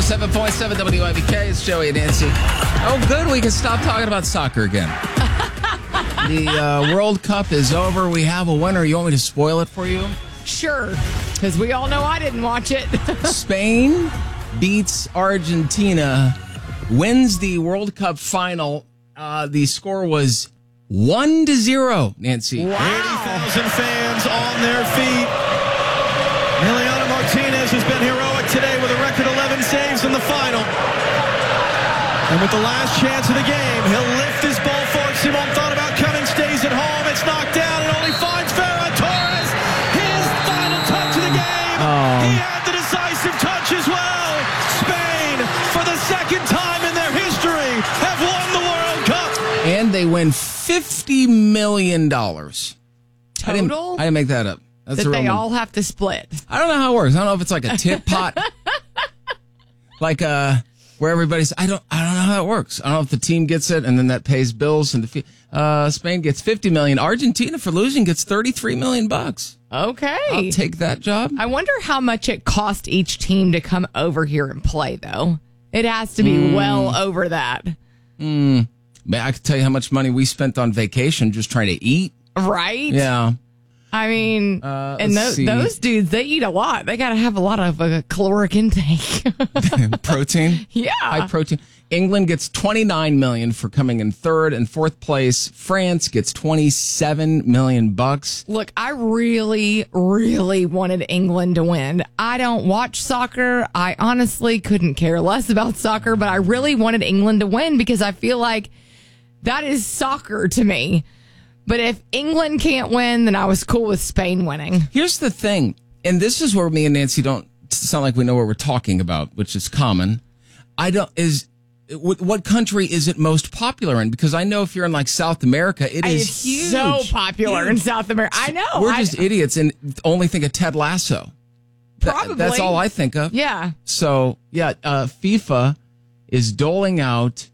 107.7 WIBK. It's Joey and Nancy. Oh, good. We can stop talking about soccer again. The World Cup is over. We have a winner. You want me to spoil it for you? Sure, because we all know I didn't watch it. Spain beats Argentina, wins the World Cup final. The score was 1-0, Nancy. Wow. 80,000 fans on their feet. Emiliano Martinez has been heroic today with a record 11 saves in the final. And with the last chance of the game, he'll lift his ball forward. Simon thought about coming, stays at home. It's knocked down and only finds Ferran Torres. His final touch of the game. He had the decisive touch as well. Spain, for the second time in their history, have won the World Cup. And they win $50 million. Total? I didn't make that up. That's that a real they number. all have to split. I don't know how it works. I don't know if it's like a tip pot. Like where everybody's I don't know how it works. I don't know if the team gets it and then that pays bills and Spain gets $50 million. Argentina for losing gets $33 million. Okay. I'll take that job. I wonder how much it cost each team to come over here and play, though. It has to be well over that. Man, I can tell you how much money we spent on vacation just trying to eat. Right? Yeah. I mean, and those dudes, they eat a lot. They got to have a lot of caloric intake. Protein. Yeah. High protein. England gets $29 million for coming in third and fourth place. France gets $27 million. Look, I really, really wanted England to win. I don't watch soccer. I honestly couldn't care less about soccer, but I really wanted England to win because I feel like that is soccer to me. But if England can't win, then I was cool with Spain winning. Here's the thing, and this is where me and Nancy don't sound like we know what we're talking about, which is common. What country is it most popular in? Because I know if you're in like South America, it's huge. So popular in South America. I know. We're just idiots and only think of Ted Lasso. Probably. That's all I think of. Yeah. So, FIFA is doling out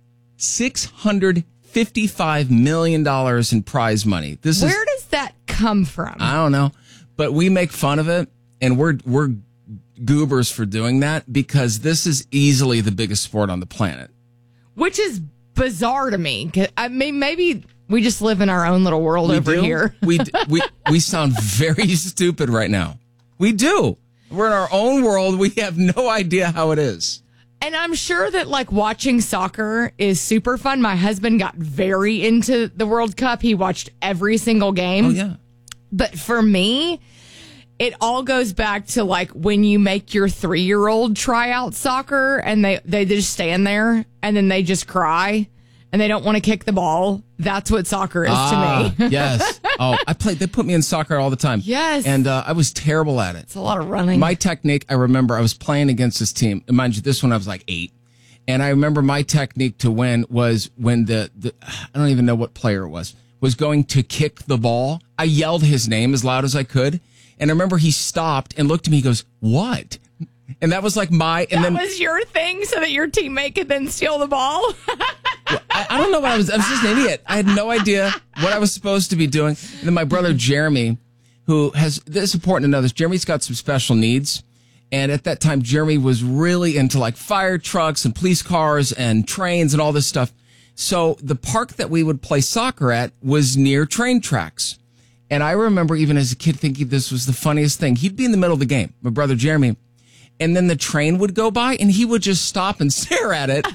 $655 million in prize money. Where does that come from? I don't know, but we make fun of it, and we're goobers for doing that because this is easily the biggest sport on the planet. Which is bizarre to me. I mean, maybe we just live in our own little world here. We sound very stupid right now. We do. We're in our own world. We have no idea how it is. And I'm sure that like watching soccer is super fun. My husband got very into the World Cup. He watched every single game. Oh, yeah. But for me, it all goes back to like when you make your 3-year-old try out soccer and they just stand there and then they just cry and they don't want to kick the ball. That's what soccer is to me. Yes. Oh, they put me in soccer all the time. Yes. And I was terrible at it. It's a lot of running. My technique, I remember I was playing against this team. Mind you, this one I was like 8. And I remember my technique to win was when the I don't even know what player it was going to kick the ball. I yelled his name as loud as I could. And I remember he stopped and looked at me. He goes, "What?" And that was like that was your thing so that your teammate could then steal the ball? I don't know what I was just an idiot. I had no idea what I was supposed to be doing. And then my brother Jeremy, this is important to know this. Jeremy's got some special needs. And at that time, Jeremy was really into like fire trucks and police cars and trains and all this stuff. So the park that we would play soccer at was near train tracks. And I remember even as a kid thinking this was the funniest thing. He'd be in the middle of the game, my brother Jeremy, and then the train would go by and he would just stop and stare at it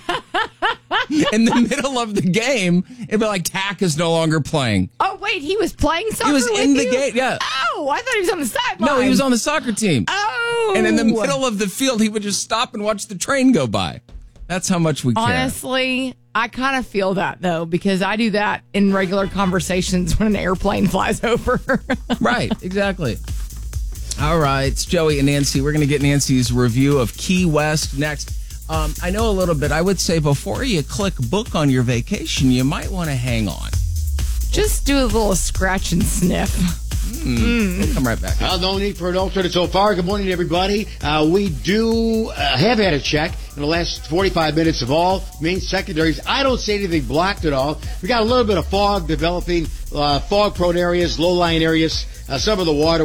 in the middle of the game. It'd be like, Tack is no longer playing. Oh, wait, he was playing soccer He was with in the you? game, yeah. Oh, I thought he was on the sideline. No, he was on the soccer team. Oh. And in the middle of the field, he would just stop and watch the train go by. That's how much we care. Honestly, I kind of feel that, though, because I do that in regular conversations when an airplane flies over. Right, exactly. All right, it's Joey and Nancy. We're going to get Nancy's review of Key West next. I know a little bit. I would say before you click book on your vacation, you might want to hang on. Just do a little scratch and sniff. We'll come right back. No need for an alternate so far. Good morning, everybody. We do have had a check in the last 45 minutes of all main secondaries. I don't see anything blocked at all. We got a little bit of fog developing, fog-prone areas, low-lying areas. Some of the water